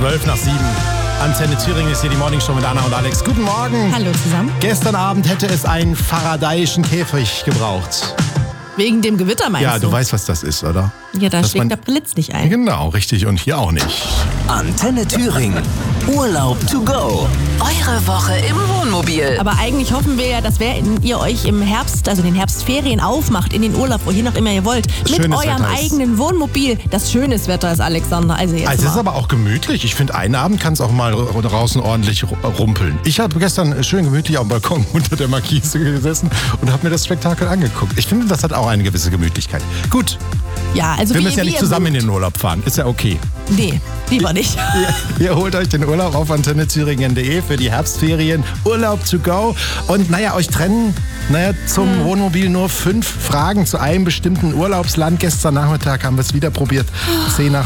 12:12. Antenne Thüringen ist hier die Morningshow mit Anna und Alex. Guten Morgen. Hallo zusammen. Gestern Abend hätte es einen faradayischen Käfig gebraucht. Wegen dem Gewitter meinst du? Ja, du weißt, was das ist, oder? Ja, da schlägt der Blitz nicht ein. Genau, richtig. Und hier auch nicht. Antenne Thüringen. Urlaub to go. Eure Woche im Wohnmobil. Aber eigentlich hoffen wir ja, dass ihr euch im Herbst, also den Herbstferien aufmacht, in den Urlaub, wohin auch immer ihr wollt, mit Schönes eurem Wetter ist. eigenen Wohnmobil. Das schönes Wetter ist, Alexander. Also jetzt Also es ist mal. aber auch gemütlich. Ich finde, einen Abend kann es auch mal draußen ordentlich rumpeln. Ich habe gestern schön gemütlich auf dem Balkon unter der Markise gesessen und habe mir das Spektakel angeguckt. Ich finde, das hat auch eine gewisse Gemütlichkeit. Gut, Ja, also wir wie, müssen ja wie nicht ihr zusammen in mögt. den Urlaub fahren. Ist ja okay. Nee, lieber nicht. Ihr holt euch den Urlaub auf antennethüringen.de für die Herbstferien. Urlaub to go. Und euch trennen zum Wohnmobil nur 5 Fragen zu einem bestimmten Urlaubsland. Gestern Nachmittag haben wir es wieder probiert. 10 nach